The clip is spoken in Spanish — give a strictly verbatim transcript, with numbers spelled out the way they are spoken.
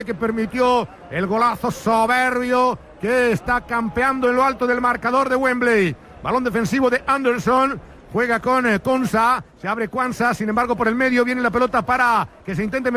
que permitió el golazo soberbio que está campeando en lo alto del marcador de Wembley. Balón defensivo de Anderson, juega con eh, Konsa, se abre Kwanza, sin embargo por el medio viene la pelota para que se intente